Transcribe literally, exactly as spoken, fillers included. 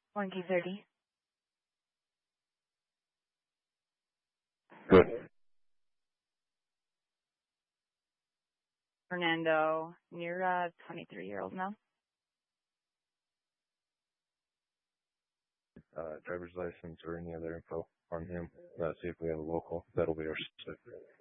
one K thirty. Good. Fernando, you're a twenty-three year old now. Uh, driver's license or any other info on him. Uh, see if we have a local. That'll be our.